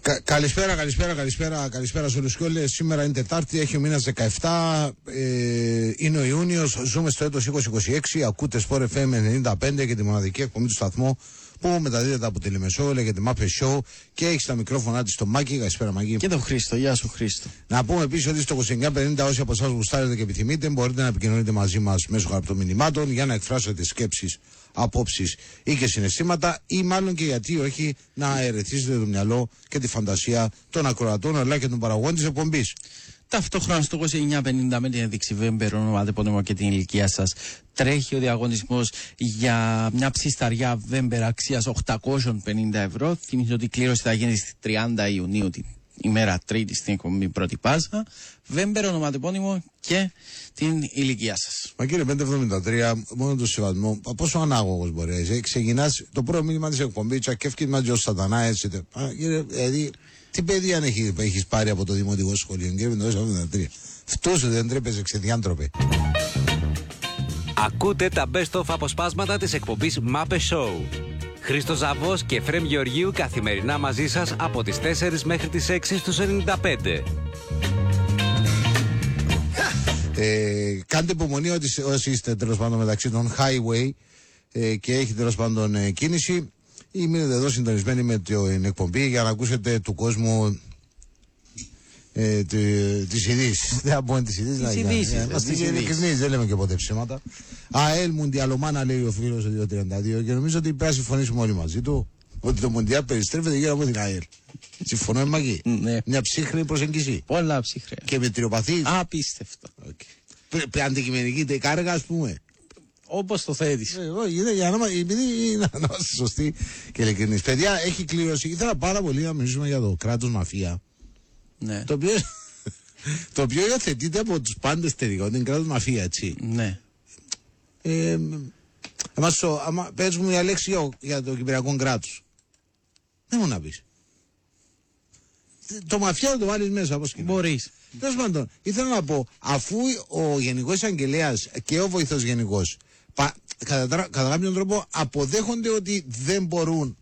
Καλησπέρα σε όλους και όλες. Σήμερα είναι Τετάρτη, έχει ο μήνας 17, είναι ο Ιούνιος, ζούμε στο έτος 2026, ακούτε Sport FM 95 και τη μοναδική εκπομπή του σταθμού που μεταδίδεται από τη Λεμεσό, λέγεται Muppet Show και έχει στα μικρόφωνα της το Μάκη. Καλησπέρα Μάκη. Και τον Χρήστο, γεια σου Χρήστο. Να πούμε επίσης ότι στο 2950 όσοι από εσάς γουστάρετε και επιθυμείτε μπορείτε να επικοινωνείτε μαζί μας μέσω χαρτομηνυμάτων για να εκφράσετε σκέψεις, απόψεις ή και συναισθήματα ή μάλλον και γιατί όχι να ερεθίσετε το μυαλό και τη φαντασία των ακροατών αλλά και των παραγωγών της εκπομπής. Ταυτόχρονα στο 2950 με την ένδειξη Βέμπερ, ονομάτεπώνυμο και την ηλικία σας, τρέχει ο διαγωνισμός για μια ψισταριά Βέμπερ αξίας 850 ευρώ. Θυμίζω ότι η κλήρωση θα γίνει στις 30 Ιουνίου, την ημέρα Τρίτη στην εκπομπή Πρώτη Πάσα. Βέμπερ, ονοματεπώνυμο και την ηλικία σας. Μα κύριε 573, μόνο το σεβασμό, πόσο ανάγωγος μπορεί να είσαι. Ξεκινάς το πρώτο μήνυμα της εκπομπής, τσακεύκει μαζί ο Σατανά, έτσι. Κύριε, δηλαδή, τι παιδεία έχεις πάρει από το δημοτικό σχολείο, κύριε 573. Φτώσε, δεν τρέπεζε ξεδιάντροπε. Ακούτε τα best of αποσπάσματα της εκπομπής Muppet Show. Χρήστος Ζαβός και Εφραίμ Γεωργίου καθημερινά μαζί σας από τις 4 μέχρι τις 6 στους 95. Κάντε υπομονή όσοι είστε τέλος πάντων μεταξύ των highway και έχει τέλος πάντων κίνηση ή μείνετε εδώ συντονισμένοι με την εκπομπή για να ακούσετε του κόσμου τις ειδήσεις. Δεν θα πούμε τις ειδήσεις. Τις ειδήσεις. Δεν λέμε και ποτέ ψέματα. ΑΕΛ Μουντιαλομάνα λέει ο φίλος 232 και νομίζω ότι πρέπει να συμφωνήσουμε όλοι μαζί του ότι το Μουντιάλ περιστρέφεται γύρω από την ΑΕΛ. Συμφωνώ με εκεί. Ναι. Μια ψύχρη προσέγγιση. Πολλά ψύχρη. Και με τριοπαθή. Απίστευτο. Okay. Αντικειμενική κάργα, ας πούμε. Όπως το θέτεις. Για να είμαστε σωστοί και ειλικρινείς. Παιδιά, έχει κλήρωση. Ήθελα πάρα πολύ να μιλήσουμε για το κράτος μαφία. Ναι. Το οποίο υιοθετείται από τους πάντες τελικά. Ότι είναι κράτος μαφία, έτσι. Ναι. Πες μου μια λέξη για το κυπριακό κράτος. Δεν μου να πεις. Το μαφιά θα το βάλεις μέσα, όπως και μπορείς. Τέλος πάντων, ήθελα να πω, αφού ο Γενικός Εισαγγελέας και ο Βοηθός Γενικός κατά κάποιον τρόπο αποδέχονται ότι δεν μπορούν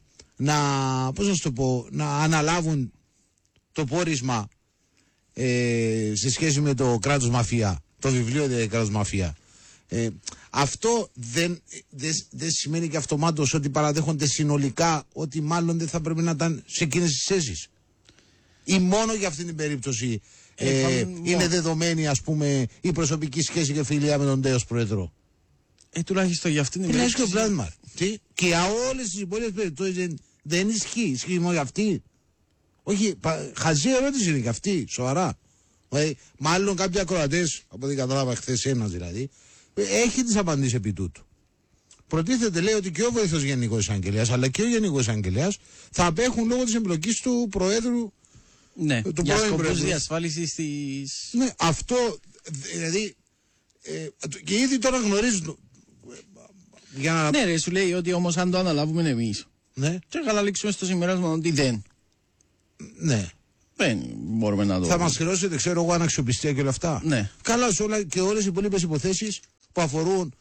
να αναλάβουν το πόρισμα σε σχέση με το κράτος μαφία, το βιβλίο κράτος μαφία. Αυτό δεν σημαίνει και αυτομάτως ότι παραδέχονται συνολικά ότι μάλλον δεν θα πρέπει να ήταν σε εκείνες τις θέσεις. Ή μόνο για αυτήν την περίπτωση είναι δεδομένη, ας πούμε, η προσωπική σχέση και φιλία με τον τέος πρόεδρο. Τουλάχιστον για αυτήν την περίπτωση. Και ο Πλάσμαρ. Και για όλες τις υπόλοιπες περιπτώσεις δεν ισχύει. Ισχύει μόνο για αυτή. Όχι, χαζή ερώτηση είναι και αυτή, σοβαρά. Μάλλον κάποιοι ακροατές, από ό,τι κατάλαβα χθες ένας δηλαδή, έχει τις απαντήσεις επί τούτου. Προτίθεται, λέει, ότι και ο Βοηθός Γενικός Εισαγγελέας αλλά και ο Γενικός Εισαγγελέας θα απέχουν λόγω της εμπλοκής του Προέδρου. Ναι, για σκοπούς διασφάλισης της... Ναι, αυτό, δηλαδή, και ήδη τώρα γνωρίζουν. Ναι ρε, σου λέει ότι όμως αν το αναλάβουμε εμείς, ναι, και καταλήξουμε στο συμπέρασμα ότι δεν. Ναι. Δεν μπορούμε να το... Θα μας χρεώσετε, ξέρω εγώ, αναξιοπιστία και όλα αυτά. Ναι. Καλά σε όλα και όλες οι υπόλοιπες υποθέσεις που αφορούν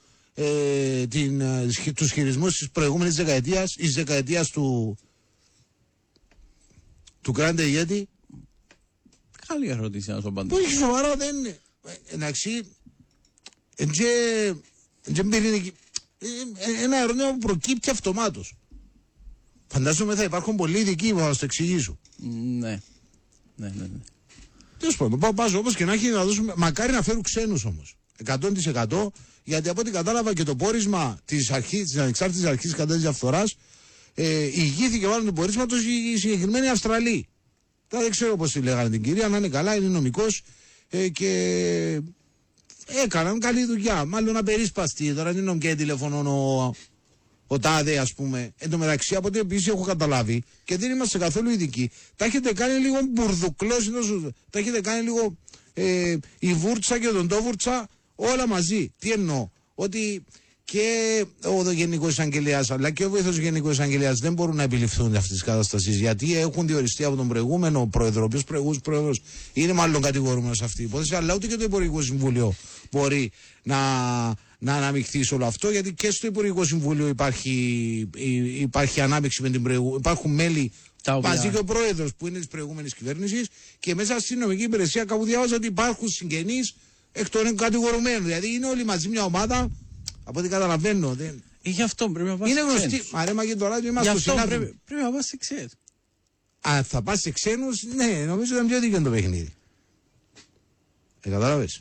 τους χειρισμούς της προηγούμενης δεκαετίας ή της δεκαετίας του Grande Yeti. Καλή ερώτηση να σου απαντήσω. Που έχει σοβαρά, δεν είναι. Εντάξει, ένα ερώτημα που προκύπτει αυτομάτως. Φαντάζομαι θα υπάρχουν πολλοί ειδικοί που θα το εξηγήσουν. Ναι. Τέλος πάντων, πάω όπως και να έχει να δώσουμε. Μακάρι να φέρουν ξένους όμως. 100%, γιατί από ό,τι κατάλαβα και το πόρισμα της ανεξάρτητης αρχής κατά της διαφθοράς ηγήθηκε μάλλον του πορίσματος η συγκεκριμένη Αυστραλή. Τώρα δεν ξέρω πώς τη λέγανε την κυρία, να είναι καλά, είναι νομικός και έκαναν καλή δουλειά. Μάλλον απερίσπαστη, τώρα δεν νομική τηλεφωνών ο τάδε, ας πούμε. Εν τω μεταξύ, από ό,τι επίσης έχω καταλάβει και δεν είμαστε καθόλου ειδικοί, τα έχετε κάνει λίγο μπουρδουκλός, τα έχετε κάνει λίγο η βούρτσα και τον τόβουρτσα όλα μαζί. Τι εννοώ, ότι και ο Γενικός Εισαγγελέας αλλά και ο Βοηθός Γενικός Εισαγγελέας δεν μπορούν να επιληφθούν αυτές τις καταστάσεις γιατί έχουν διοριστεί από τον προηγούμενο πρόεδρο, ο οποίος προηγούμενος πρόεδρος είναι μάλλον κατηγορούμενος σε αυτή η υπόθεση, αλλά ούτε και το Υπουργικό Συμβούλιο μπορεί να αναμειχθεί σε όλο αυτό, γιατί και στο Υπουργικό Συμβούλιο υπάρχει ανάμειξη με την προηγούμενη. Υπάρχουν μέλη μαζί και ο πρόεδρος που είναι της προηγούμενης κυβέρνησης, και μέσα στην νομική υπηρεσία κάπου διάβαζα ότι υπάρχουν συγγενείς εκ των κατηγορουμένων. Δηλαδή είναι όλοι μαζί μια ομάδα, από ό,τι καταλαβαίνω. Γι' αυτό πρέπει να πας είναι σε γνωστή. ξένους. Μα ρε, μα και τώρα είμαστε Γι' αυτό συνάδελφοι. πρέπει να πας σε ξένους. Αν θα πας σε ξένους, ναι, νομίζω ήταν πιο δίκαιο το παιχνίδι. Κατάλαβες.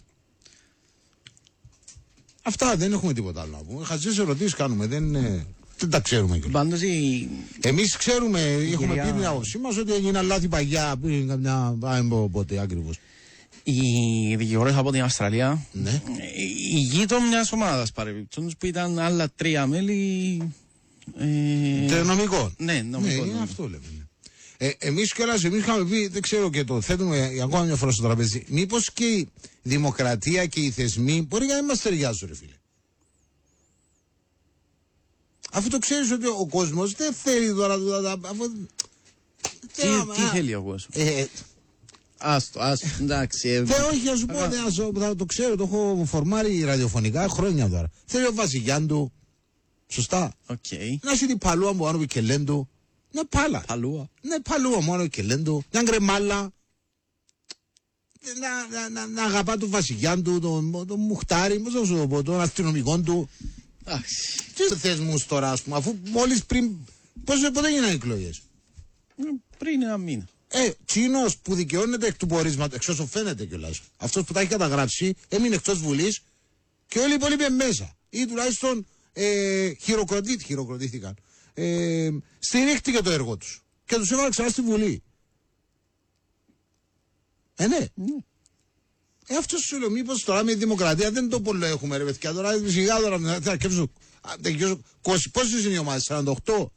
Αυτά, δεν έχουμε τίποτα άλλο να πούμε. Χαζές ερωτήσεις κάνουμε, δεν τα ξέρουμε κιόλας. Πάντως Εμείς ξέρουμε, έχουμε κυρία... πει την άποψή μας ότι έγιναν λάθη παγιά πριν καμιά, πότε ακριβώς. Οι δικηγόρες από την Αυστραλία, Ναι. ηγείτον μιας ομάδας παρεμπιπτόντως που ήταν άλλα 3 μέλη. Νομικών. Ναι, νομικών. Ναι, αυτό λέμε. Εμείς κιόλας, είχαμε πει, δεν ξέρω, και το θέτουμε ακόμα μια φορά στο τραπέζι, μήπως και η δημοκρατία και οι θεσμοί μπορεί να μην μας ταιριάζουν, ρε φίλε. Αφού το ξέρεις ότι ο κόσμος δεν θέλει τώρα. Τι θέλει ο κόσμος. Άστο, εντάξει. Όχι, να σου πω, θα το ξέρω, το έχω φορμάρει ραδιοφωνικά χρόνια τώρα. Θέλει ο Βασιλιάντου, σωστά. Να έχει την παλούα μου πάνω και λέντου. Ναι, πάλα. Παλούα. Ναι, παλούα μόνο και λέντου. Μια γκρεμάλα. Να αγαπά τον Βασιλιάντου, τον Μουχτάρι, πώς να σου το πω, τον αστυνομικό του. Τι θες μου τώρα, ας πούμε, αφού μόλις πριν. Πότε έγιναν οι εκλογές. Πριν ένα μήνα. Τσίνος που δικαιώνεται εκ του πορίσματος, εξ όσων φαίνεται κιόλας. Αυτός που τα έχει καταγράψει έμεινε εκτός Βουλής και όλοι οι υπόλοιποι μέσα. Ή τουλάχιστον χειροκροτήθηκαν. Στηρίχτηκε το έργο τους και τους έβαλε ξανά στη Βουλή. Ναι. Αυτό σου λέω, μήπως τώρα με τη δημοκρατία δεν το πολύ έχουμε, ρε παιδιά. Τώρα σιγά τώρα θα αρκέψω. Πόσες είναι οι ομάδες, 48.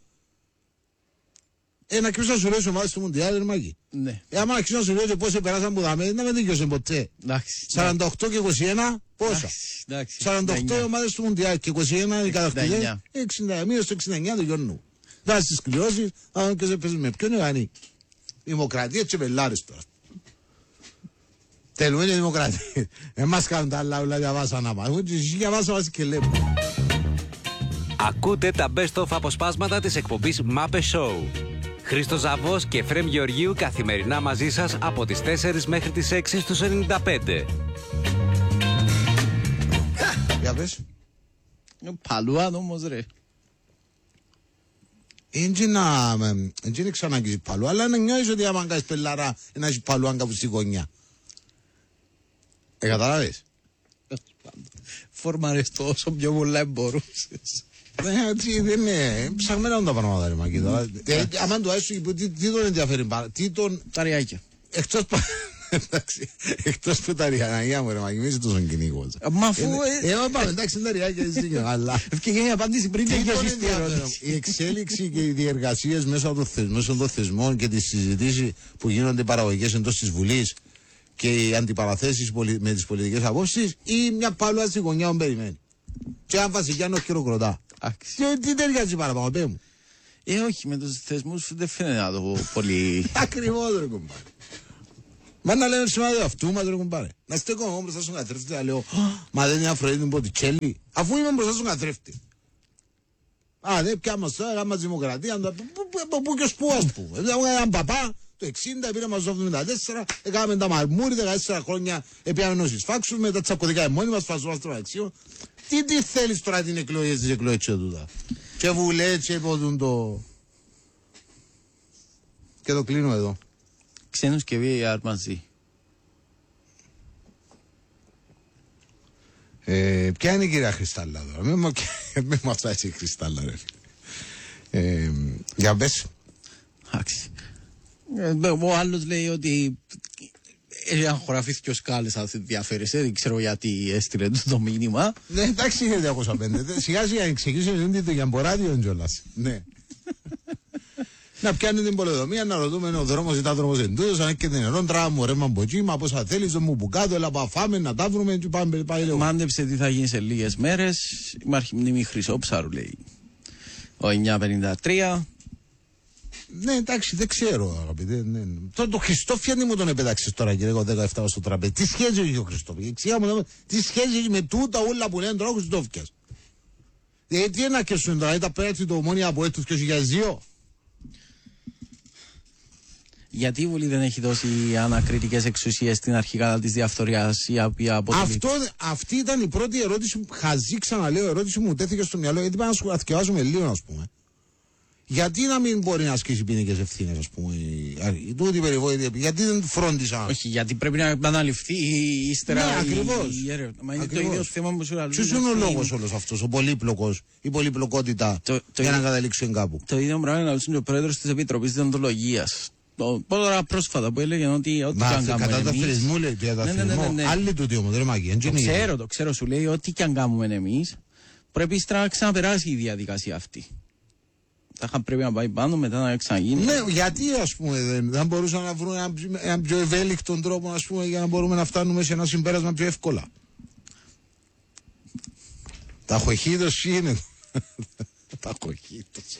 Να κρύψω να σου λέω τις ομάδες του Μουντιάλ, ρε Μάκη. Ναι. Άμα να κρύψω να σου λέω και πόσες περάσαν που δάμε, να με δίκαιωσε ποτέ. 48 και 21, πόσα. 48 ομάδες του Μουντιάλ και 21 οι κατακτητές. 60, μείως το 69 του γιονού. Βάζεις τις κλειώσεις, και σε παίζουν με ποιον είναι γανή. Δημοκρατία και βελάρες τώρα. Τελούμε και δημοκρατία. Εμάς κάνουν τα άλλα όλα διαβάσανα μας. Διαβάσανα μας και λέμε. Ακούτε τα best of αποσπάσματα της εκπομπής Μάπε Show. Χρήστος Ζαβός και Εφραίμ Γεωργίου καθημερινά μαζί σας από τις 4 μέχρι τις 6 στους 95. Για πες. Παλούαν όμως ρε. Έτσι είναι ξαναγγίζει παλού, αλλά να νιώθεις ότι άμα κάνεις πελάρα να έχει παλούαν κάπου στη γωνιά. Καταλάβεις. Φορμάρες το όσο πιο πολλά μπορούσες. Έτσι δεν είναι. Ψαγμένα τα πράγματα ρε Μάκη. Άμα του άρεσε, τι τον ενδιαφέρει πάρα. Τα ριάκια. Εκτός που τα ριάκια μου ρε Μάκη, μην είσαι τόσο κυνήγος. Μα αφού... Πάμε, εντάξει είναι τα ριάκια, αλλά... Ευκαιρία η απάντηση πριν τελειώσεις τη ερώτηση. Η εξέλιξη και οι διεργασίες μέσω των θεσμών και τις συζητήσεις που γίνονται παραγωγικές εντός της Βουλής και οι αντιπαραθέσεις με τις πολιτικές απόψεις, ή μια παλούα στη γωνιά που περιμένει. Και αν Βασιλιάνος χειροκροτά. Τι ταιριάζει παραπάνω, πέ μου. Όχι, με τους θεσμούς δεν φαίνεται να το πω πολύ. Ακριβώς ρε κουμπάρε. Μα να λένε σημάδι αυτού μας ρε κουμπάρε. Να στέκω εγώ μπροστά στον καθρέφτη να λέω μα δεν είναι Αφροδίτη Μποτιτσέλη. Αφού είμαι μπροστά στον καθρέφτη. Δεν πιάμε τώρα, γάμμα δημοκρατία. Πού και ως πού ας πούμε. Έναν παπά το 60 πήρε μας το 74, έκαναμε τα μαρμούρι 14 χρόνια, επιάμε να συσφάξουμε, μετά τσακωδικά μόνοι μας, φασόμαστε το αξίο. Τι θέλεις τώρα την εκλογή της εκλογής και τούτα. Και βουλέ και υπότουν το... Και το κλείνω εδώ. Ξένους και VAR μαζί. Ποια είναι η κυρία Χριστάλλα τώρα. Μην μου αυτά έτσι η Χριστάλλα ρε φίλε. Για πες. Εντάξει. Ο άλλος λέει ότι αν χωραφείς και ο Σκάλες αν σε ενδιαφέρεσαι, δεν ξέρω γιατί έστειλε το μήνυμα. Ναι, εντάξει είναι 205. Σιγά σιγά εξηγήσουμε το για μποράδιο κιόλας. Ναι. Να πιάνει την πολεοδομία, να ρωτούμε ο δρόμος ή τα δρόμος εντούτος, αν έχει νερό, τράβουμε ρέμα από εκεί, μα πόσα θέλεις, δεν μου που κάτω, έλα παφάμε, να τα βρούμε και πάμε λίγο. Μάντεψε τι θα γίνει σε λίγες μέρες, υπάρχει μνήμη Χρυσόψαρου λέει. Ο 953. Ναι, εντάξει, δεν ξέρω, αγαπητέ. Ναι. Το Χριστόφιανι μου τον επέταξε τώρα και εγώ 17 στο τραπέζι. Τι σχέση έχει ο Χριστόφιανι? Τι σχέση έχει με τούτα όλα που λένε τώρα ο Χριστόφιανι? Τι είναι να κερσούν τώρα, ήταν πέραστη το Ομόνια από έτους 2002. Γιατί η Βουλή δεν έχει δώσει ανακριτικές εξουσίες στην αρχή κατά της διαφθοράς, η οποία αποτελεί... Αυτή ήταν η πρώτη ερώτηση που χαζή, ξαναλέω, ερώτηση που μου τέθηκε στο μυαλό, γιατί πάμε να αθηκευάζουμε λίγο, ας πούμε. Γιατί να μην μπορεί να ασκήσει ποινικές ευθύνες, ας πούμε, τούτη περιβόητη, γιατί δεν φρόντισα? Όχι, γιατί πρέπει να επαναληφθεί ύστερα. Ναι, ακριβώς. Η έρευνα. Μα είναι το ίδιο θέμα που σου λέω. Ποιος είναι ο λόγος όλος αυτός, ο πολύπλοκος, η πολυπλοκότητα για να καταλήξουν κάπου? Το ίδιο πράγμα είναι να ρωτήσουν ο πρόεδρος της Επιτροπής Διοντολογίας. Τώρα πρόσφατα που έλεγε ότι ό,τι και αν κάνουμε κατά εμείς... θεσμού λέει, για θεσμό. Άλλη τούτη όμως, δεν μαγεί. Το ξέρω, σου λέει ότι και αν κάνουμε εμείς, πρέπει να ξαναπεράσει η διαδικασία αυτή. Θα πρέπει να πάει πάνω, μετά να ξαναγίνει. Ναι, γιατί ας πούμε δεν μπορούσαν να βρουν έναν πιο ευέλικτο τρόπο, ας πούμε, για να μπορούμε να φτάνουμε σε ένα συμπέρασμα πιο εύκολα? Τα χοχίδος είναι. Τα χοχίδος.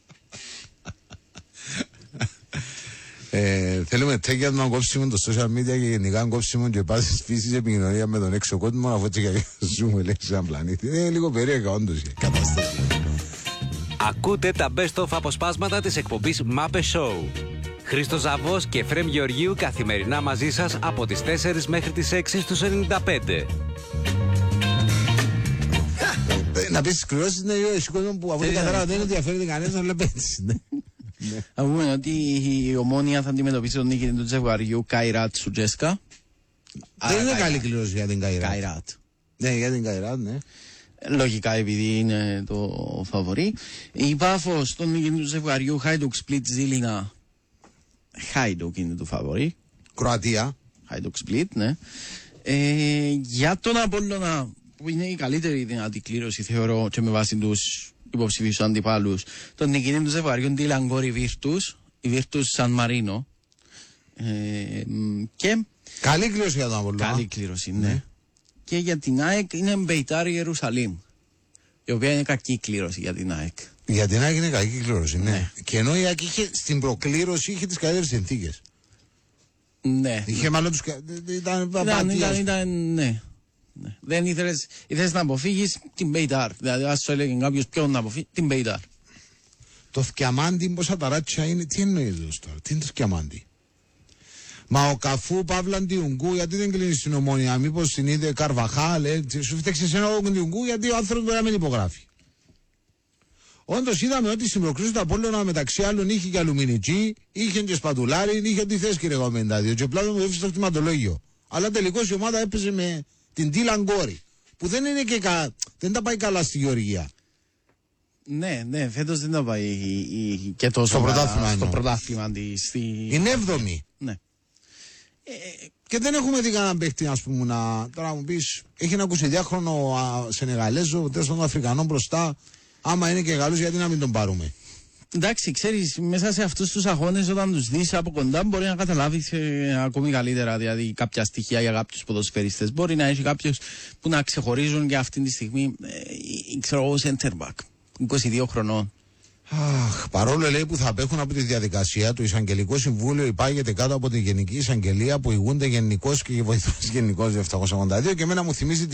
Θέλουμε τέκια να κόψουμε το social media και γενικά να κόψουμε και πάσης φύσης επικοινωνία με τον έξω κόσμο, αφού έτσι και ζούμε λέει σε έναν πλανήτη. Είναι λίγο περίεργα όντως η κατάσταση. Ακούτε τα best of αποσπάσματα της εκπομπής Μάπε Show. Χρήστος Ζαβός και Εφραίμ Γεωργίου καθημερινά μαζί σας από τις 4 μέχρι τις 6 στους 95. Να πεις τις κληρώσεις είναι εσύ κόσμο που από την καθαρά δεν ενδιαφέρεται κανένας να λέει έτσι. Να πούμε ότι η Ομόνια θα αντιμετωπίσει τον νίκη του ζευγαριού Καϊράτ Σουτζέσκα. Δεν είναι καλή κλήρωση για την Καϊράτ. Καϊράτ. Ναι, για την Καϊράτ, ναι. Λογικά επειδή είναι το φαβορί. Η Πάφος στον νίκη του ζευγαριού Χάιντουκ Σπλίτ Ζήλινα. Χάιντουκ είναι το φαβορί. Κροατία. Χάιντουκ Σπλίτ, ναι. Για τον Απόλλωνα, που είναι η καλύτερη δυνατή κλήρωση, θεωρώ, και με βάση τους υποψηφίους αντιπάλους, τον νικητή του ζευγαριού Ντιλαγκόρη Βίρτους, η Βίρτους Σαν Μαρίνο. Και καλή κλήρωση για τον Απόλλωνα. καλή κλήρωση, ναι. Και για την ΑΕΚ είναι Μπεϊτάρ Ιερουσαλήμ, η οποία είναι κακή κλήρωση για την ΑΕΚ. Για την ΑΕΚ είναι κακή κλήρωση, ναι. Και ενώ η ΑΕΚ είχε, στην προκλήρωση είχε τις καλύτερες συνθήκες. Ναι. Είχε μάλλον τους... Ναι. Δεν ήθελες να αποφύγεις την Μπεϊτάρ. Δηλαδή, ας σου έλεγε κάποιος ποιον να αποφύγει, την Μπεϊτάρ. Το θκιαμάντι, πόσα ταράτσια είναι, τι εννοεί εδώ τώρα, τι είναι το θκιαμάντι? Μα ο Καφού Παύλα Ντιουγκού, γιατί δεν κλείνει στην Ομόνια? Μήπως την είδε Καρβαχάλ, σου φταίξε σε ένα Ντιουγκού, γιατί ο άνθρωπος μπορεί να μην υπογράφει. Όντως είδαμε ότι στην προκλήση του Απόλλωνα μεταξύ άλλων είχε και Αλουμινιτζή, είχε και Σπατουλάρι, είχε ό,τι θες κύριε 92 και πλάτο μου έφυγε στο κτηματολόγιο. Αλλά τελικώς η ομάδα έπαιζε με την Ντιλαγκόρη, που δεν είναι και δεν τα πάει καλά στη Γεωργία. Ναι, φέτος δεν τα πάει και τόσο στο πρωτάθλημα της. Είναι 7η. Ναι. Και δεν έχουμε δει κανέναν παίχτη, ας πούμε, τώρα μου πεις, έχει ένα 22χρονο Σενεγαλέζο, τέλος των Αφρικανών μπροστά. Άμα είναι και καλός, γιατί να μην τον πάρουμε? Εντάξει, ξέρεις, μέσα σε αυτούς τους αγώνες, όταν τους δεις από κοντά, μπορεί να καταλάβεις ακόμη καλύτερα, δηλαδή κάποια στοιχεία για κάποιους ποδοσφαιριστές. Μπορεί να έχει κάποιους που να ξεχωρίζουν και αυτή τη στιγμή, ξέρω εγώ, center back, 22 χρονών. Αχ, παρόλο λέει που θα απέχουν από τη διαδικασία, το Εισαγγελικό Συμβούλιο υπάγεται κάτω από την Γενική Εισαγγελία που ηγούνται γενικός και βοηθός γενικός 782 και εμένα μου θυμίζει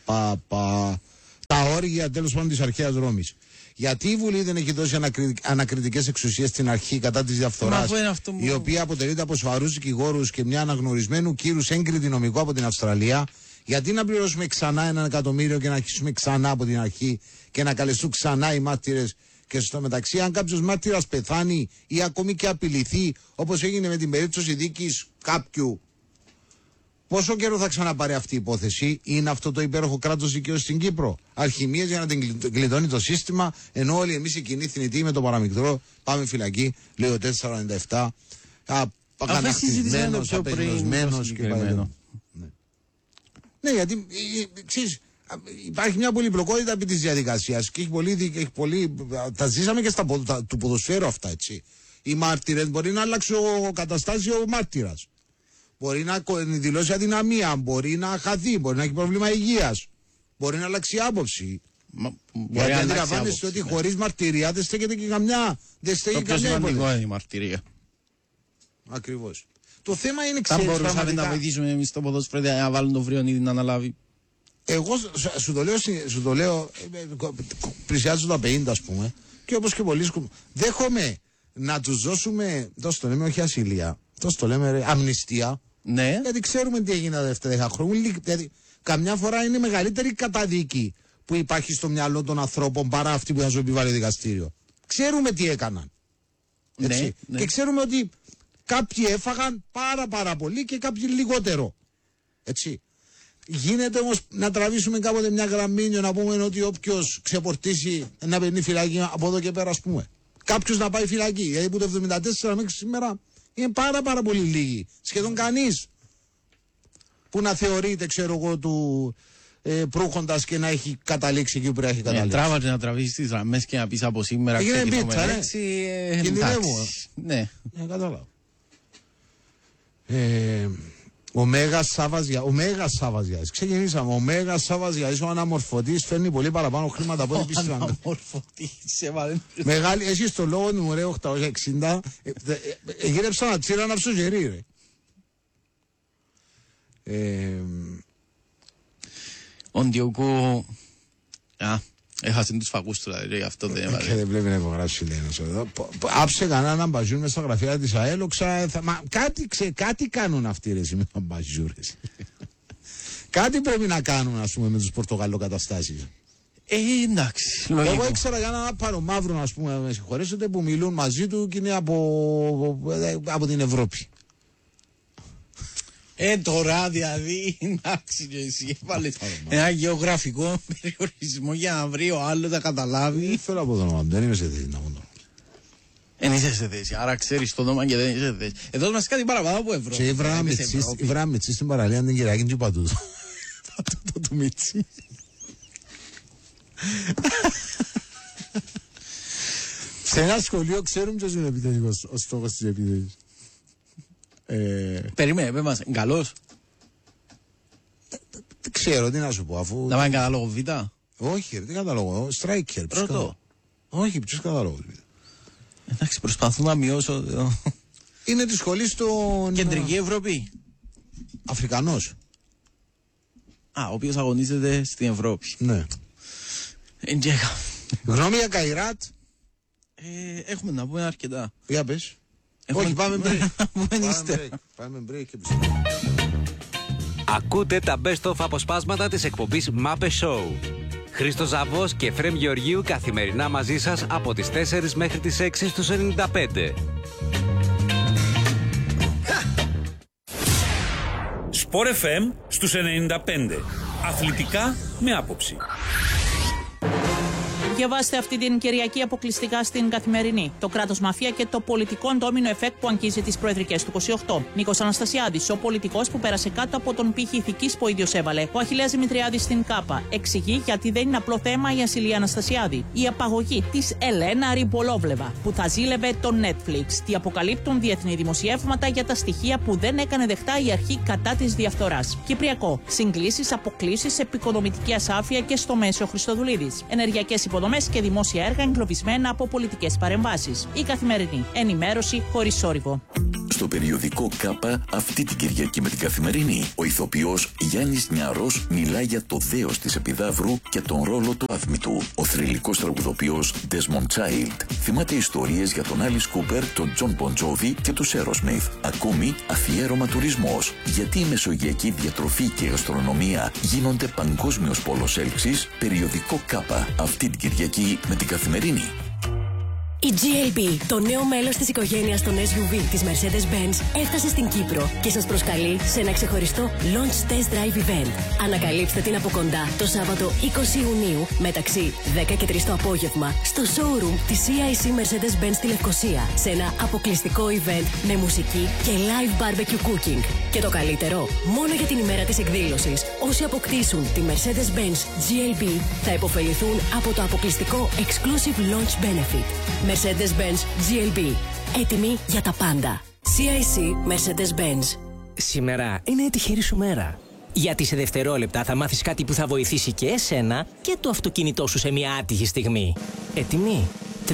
τα όργια τέλος πάντων της αρχαίας Ρώμης. Γιατί η Βουλή δεν έχει δώσει ανακριτικές εξουσίες στην αρχή κατά της διαφθοράς, η οποία αποτελείται από σοβαρούς δικηγόρους και μια αναγνωρισμένου κύρους έγκριτη νομικό από την Αυστραλία? Γιατί να πληρώσουμε ξανά 1 εκατομμύριο και να αρχίσουμε ξανά από την αρχή και να καλεστούν ξανά οι μάρτυρες? Και στο μεταξύ, αν κάποιος μάρτυρας πεθάνει ή ακόμη και απειληθεί, όπως έγινε με την περίπτωση δίκης κάποιου, πόσο καιρό θα ξαναπάρει αυτή η υπόθεση? Είναι αυτό το υπέροχο κράτος δικαίου στην Κύπρο? Αρχημίες για να την γλιτώνει το σύστημα, ενώ όλοι εμείς οι κοινοί θνητοί με το παραμικρό πάμε φυλακή, λέει ο 497, απαγανακτισμένος, απεγνωσμένος και πάλι. Ναι, γιατί ξέρεις, υπάρχει μια πολυπλοκότητα επί της διαδικασίας και έχει πολύ, τα ζήσαμε και στα του ποδοσφαίρου αυτά, έτσι. Οι μάρτυρες μπορεί να αλλάξει ο καταστάσει ο μάρτυρας. Μπορεί να δηλώσει αδυναμία, μπορεί να χαθεί, μπορεί να έχει πρόβλημα υγείας, μπορεί να αλλάξει άποψη. Γιατί αντιλαμβάνεστε ότι χωρίς μαρτυρία δεν στέκεται και καμιά. Δεν στέκεται καμιά υπόθεση. Το πιο σημαντικό είναι η μαρτυρία. Ακριβώς. Το θέμα είναι, Θα ξέρεις, μπορούσαμε πραγματικά... να βοηθήσουμε εμείς το ποδόσφαιρο να βάλουν τον Βριονίδη να αναλάβει. Εγώ σου το λέω πλησιάζω τα 50, ας πούμε, και όπως και πολλοί δέχομαι να τους δώσουμε, τόσο το λέμε όχι ασυλία, τόσο το λέμε αμνηστία, Ναι. γιατί ξέρουμε τι έγινε τα δεύτερα 10 χρόνια. Δηλαδή, καμιά φορά είναι μεγαλύτερη καταδίκη που υπάρχει στο μυαλό των ανθρώπων παρά αυτή που θα σου επιβάλλει δικαστήριο. Ξέρουμε τι έκαναν. Έτσι. Ναι, ναι. Και ξέρουμε ότι κάποιοι έφαγαν πάρα πολύ και κάποιοι λιγότερο. Έτσι. Γίνεται όμως να τραβήσουμε κάποτε μια γραμμή και να πούμε ότι όποιος ξεπορτήσει να παίρνει φυλακή από εδώ και πέρα, ας πούμε. Κάποιος να πάει φυλακή. Γιατί από το 1974 μέχρι σήμερα είναι πάρα πολύ λίγοι. Σχεδόν κανείς που να θεωρείται, ξέρω εγώ, του προύχοντας και να έχει καταλήξει εκεί που έχει καταλήξει. Τράβατε να τραβήσεις τις γραμμές και να πεις από σήμερα Έγινε πίτσα, ναι. Κινδυνεύω. Ναι. Κατάλαβα. Ο Μέγας Σάββας. Ξεκινήσαμε. Ο Μέγας Σάββας, ο αναμορφωτής, φέρνει πολύ παραπάνω χρήματα από ό,τι πίστευαν. Ο αναμορφωτής, έβαλε. Μεγάλη, εσύ στο λόγο του μου ρε 860, γύρεψα να τσίρα να ψωγερί ρε. Ο Ντιόκου... έχασε τους φακούς του, δηλαδή, γι' αυτό δεν έβαλε. Και δεν πρέπει να υπογράψει, λέει ένας εδώ. Άψε κανένα να μπαζούν μες στα γραφεία της ΑΕΛ, μα κάτι κάνουν αυτοί ρε με τον μπαζούν. Κάτι πρέπει να κάνουν, ας πούμε, με τους πορτογαλοκαταστάσεις. Εντάξει, λογικό. Εγώ ήξερα για έναν παρομαύρο, ας πούμε, με συγχωρέσετε, που μιλούν μαζί του και είναι από την Ευρώπη. Τώρα δηλαδή, εντάξει και εσύ έβαλες ένα γεωγραφικό περιορισμό για να βρει ο άλλος να καταλάβει. Θέλω από το όνομα, δεν είμαι σε θέση να μου το. Δεν είσαι σε θέση, άρα ξέρεις το όνομα και δεν είσαι σε θέση. Εδώ μας κάτι παραπάνω από Ευρώπη. Και η βρά Μιτσί στην παραλία την Κυριακή και παντού. Το Μιτσί. Σε ένα σχολείο ξέρουμε ποιος είναι επιτελικός, ο στόχος της επιτελικής. Περίμενε, πες μας, καλός. Δεν ξέρω τι να σου πω, αφού... Να πάει κατάλογο Β. Όχι ρε, τι κατάλογο, striker. Πρώτο. Όχι, ποιος κατάλογο. Εντάξει, προσπαθώ να μειώσω... Είναι τη σχολή στον... Κεντρική Ευρώπη. Αφρικανός. Ο οποίος αγωνίζεται στην Ευρώπη. Ναι. Εντζέκα. Γνώμη για Καϊράτ. Έχουμε να πούμε αρκετά. Για πες. Όχι, πάμε break. Πάμε break και Ακούτε τα best of αποσπάσματα της εκπομπής Μάπε Show. Χρήστος Ζαβός και Εφραίμ Γεωργίου καθημερινά μαζί σας από τις 4 μέχρι τις 6 στους 95. Sport FM στους 95. Αθλητικά με άποψη. Διαβάστε αυτή την Κυριακή αποκλειστικά στην Καθημερινή. Το κράτος μαφία και το πολιτικό ντόμινο εφέκτ που αγγίζει τις προεδρικές του 28. Νίκος Αναστασιάδης, ο πολιτικός που πέρασε κάτω από τον πύχη ηθικής που ο ίδιος έβαλε. Ο Αχιλλέας Δημητριάδης στην ΚΑΠΑ. Εξηγεί γιατί δεν είναι απλό θέμα η ασυλία Αναστασιάδη. Η απαγωγή της Ελένα Ριμπολόβλεβα που θα ζήλευε το Netflix. Τι αποκαλύπτουν διεθνή δημοσιεύματα για τα στοιχεία που δεν έκανε δεκτά η αρχή κατά της διαφθοράς. Κυπριακό. Συγκλήσεις, αποκλήσεις, επικοδομητική ασάφεια και στο Μέσο Χριστοδουλίδης. Ενεργειακές υποδομές και δημόσια έργα εγκλωβισμένα από πολιτικές παρεμβάσεις. Η Καθημερινή. Ενημέρωση χωρίς θόρυβο. Στο περιοδικό ΚΑΠΑ αυτή την Κυριακή με την Καθημερινή, ο ηθοποιός Γιάννης Νιαρός μιλά για το δέος της Επιδαύρου και τον ρόλο του άθμητου. Ο θρυλικός τραγουδοποιός Desmond Child θυμάται ιστορίες για τον Alice Cooper, τον John Bon Jovi και τους Aerosmith. Ακόμη αφιέρωμα τουρισμός. Γιατί η μεσογειακή διατροφή και γαστρονομία γίνονται παγκόσμιος πόλος έλξης. Περιοδικό ΚΑΠΑ αυτή την Κυριακή με την Καθημερινή. Η GLB, το νέο μέλος της οικογένειας των SUV της Mercedes-Benz, έφτασε στην Κύπρο και σας προσκαλεί σε ένα ξεχωριστό Launch Test Drive Event. Ανακαλύψτε την από κοντά το Σάββατο 20 Ιουνίου μεταξύ 10 και 3 το απόγευμα στο showroom της CIC Mercedes-Benz στη Λευκοσία σε ένα αποκλειστικό event με μουσική και live barbecue cooking. Και το καλύτερο, μόνο για την ημέρα της εκδήλωσης, όσοι αποκτήσουν τη Mercedes-Benz GLB θα υποφεληθούν από το αποκλειστικό Exclusive Launch Benefit. Mercedes-Benz GLB. Έτοιμη για τα πάντα. CIC Mercedes-Benz. Σήμερα είναι η τυχερή σου μέρα. Γιατί σε δευτερόλεπτα θα μάθεις κάτι που θα βοηθήσει και εσένα και το αυτοκίνητό σου σε μια άτυχη στιγμή. Έτοιμοι? 3, 2,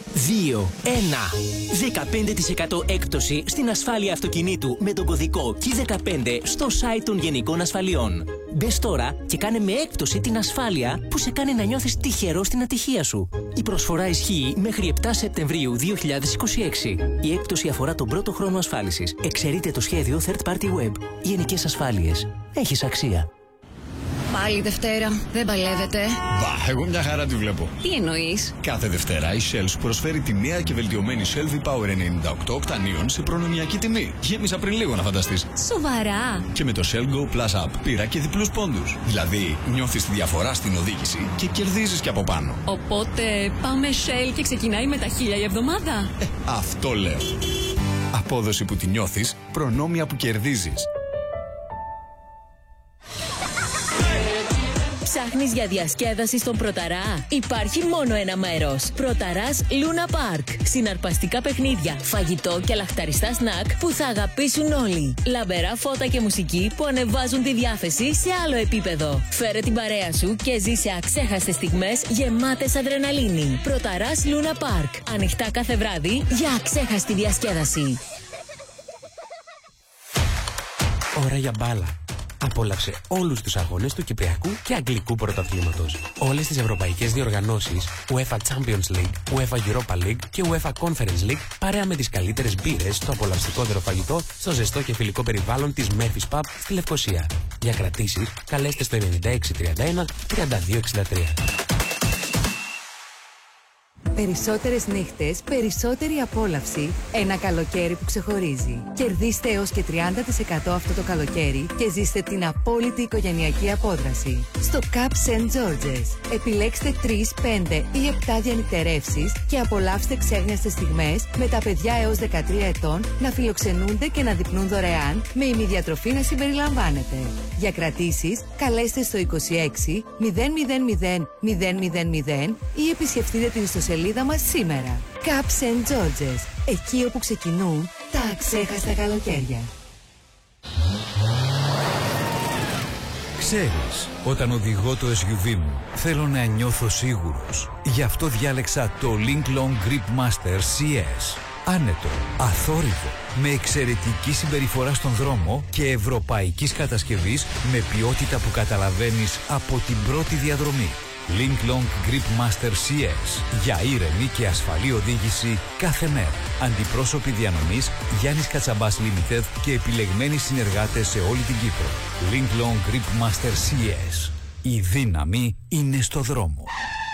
1. 15% έκπτωση στην ασφάλεια αυτοκινήτου με τον κωδικό K15 στο site των Γενικών Ασφαλιών. Μπες τώρα και κάνε με έκπτωση την ασφάλεια που σε κάνει να νιώθεις τυχερό στην ατυχία σου. Η προσφορά ισχύει μέχρι 7 Σεπτεμβρίου 2026. Η έκπτωση αφορά τον πρώτο χρόνο ασφάλισης. Εξαιρείται το σχέδιο Third Party Web. Γενικές Ασφάλειες. Έχεις αξία. Πάλι Δευτέρα. Δεν παλεύετε. Μπα, εγώ μια χαρά τη βλέπω. Τι εννοείς? Κάθε Δευτέρα η Shell σου προσφέρει τη νέα και βελτιωμένη Shell V-Power 98 οκτανίων σε προνομιακή τιμή. Γέμισα πριν λίγο να φανταστείς. Σοβαρά? Και με το Shell Go Plus App πήρα και διπλούς πόντους. Δηλαδή νιώθεις τη διαφορά στην οδήγηση και κερδίζεις και από πάνω. Οπότε πάμε Shell και ξεκινάει με τα 1000 η εβδομάδα. Αυτό λέω. Απόδοση που τη νιώθεις, προνόμια που κερδίζεις. Ψάχνεις για διασκέδαση στον Πρωταρά? Υπάρχει μόνο ένα μέρος. Πρωταράς Luna Park. Συναρπαστικά παιχνίδια, φαγητό και λαχταριστά σνακ που θα αγαπήσουν όλοι. Λαμπερά φώτα και μουσική που ανεβάζουν τη διάθεση σε άλλο επίπεδο. Φέρε την παρέα σου και ζήσε αξέχαστες στιγμές γεμάτες αδρεναλίνη. Πρωταράς Luna Park. Ανοιχτά κάθε βράδυ για αξέχαστη διασκέδαση. Ώρα για μπάλα. Απόλαυσε όλους τους αγώνες του Κυπριακού και Αγγλικού Πρωταθλήματος. Όλες τις ευρωπαϊκές διοργανώσεις, UEFA Champions League, UEFA Europa League και UEFA Conference League, παρέα με τις καλύτερες μπύρες, το απολαυστικότερο φαγητό, στο ζεστό και φιλικό περιβάλλον της Murphy's Pub στη Λευκοσία. Για κρατήσεις, καλέστε στο 9631 3263. Περισσότερες νύχτες, περισσότερη απόλαυση. Ένα καλοκαίρι που ξεχωρίζει. Κερδίστε έως και 30% αυτό το καλοκαίρι και ζήστε την απόλυτη οικογενειακή απόδραση. Στο Cup St. George's. Επιλέξτε 3, 5 ή 7 διανυκτερεύσεις και απολαύστε ξέχνιαστες στιγμές με τα παιδιά έως 13 ετών να φιλοξενούνται και να δειπνούν δωρεάν, με ημιδιατροφή να συμπεριλαμβάνεται. Για κρατήσεις, καλέστε στο 26 000 000 ή επισκεφτείτε την ιστοσελίδα μας σήμερα. Cup St. George's. Εκεί όπου ξεκινούν τα αξέχαστα καλοκαίρια. Ξέρεις, όταν οδηγώ το SUV μου, θέλω να νιώθω σίγουρος. Γι' αυτό διάλεξα το Link Long Grip Master CS. Άνετο, αθόρυβο, με εξαιρετική συμπεριφορά στον δρόμο και ευρωπαϊκής κατασκευής με ποιότητα που καταλαβαίνεις από την πρώτη διαδρομή. Link Long Grip Master CS. Για ήρεμη και ασφαλή οδήγηση κάθε μέρα. Αντιπρόσωποι διανομής Γιάννης Κατσαμπάς Limited και επιλεγμένοι συνεργάτες σε όλη την Κύπρο. Link Long Grip Master CS. Η δύναμη είναι στο δρόμο.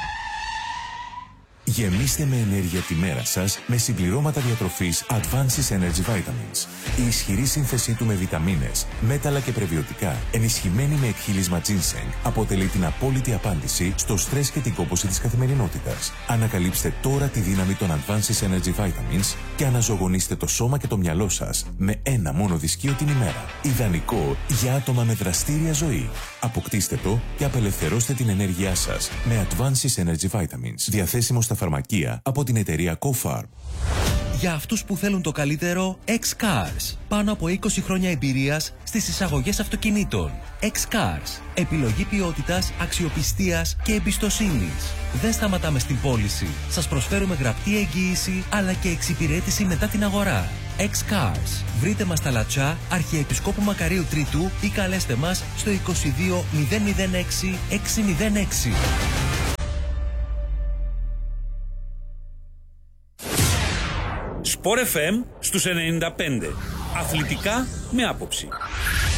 Γεμίστε με ενέργεια τη μέρα σας με συμπληρώματα διατροφής Advances Energy Vitamins. Η ισχυρή σύνθεσή του με βιταμίνες, μέταλλα και πρεβιωτικά, ενισχυμένη με εκχύλισμα ginseng, αποτελεί την απόλυτη απάντηση στο στρες και την κόπωση της καθημερινότητας. Ανακαλύψτε τώρα τη δύναμη των Advances Energy Vitamins και αναζωογονήστε το σώμα και το μυαλό σας με ένα μόνο δισκείο την ημέρα. Ιδανικό για άτομα με δραστήρια ζωή. Αποκτήστε το και απελευθερώστε την ενέργειά σας με Advances Energy Vitamins. Διαθέσιμο στα φαρμακεία από την εταιρεία CoFarm. Για αυτούς που θέλουν το καλύτερο, X-Cars. Πάνω από 20 χρόνια εμπειρίας στις εισαγωγές αυτοκινήτων. X-Cars. Επιλογή ποιότητας, αξιοπιστίας και εμπιστοσύνης. Δεν σταματάμε στην πώληση. Σας προσφέρουμε γραπτή εγγύηση αλλά και εξυπηρέτηση μετά την αγορά. X-Cars. Βρείτε μας στα Λατσά, Αρχιεπισκόπου Μακαρίου Τρίτου ή καλέστε μας στο 22 006 606. Sport FM στους 95. Αθλητικά με άποψη.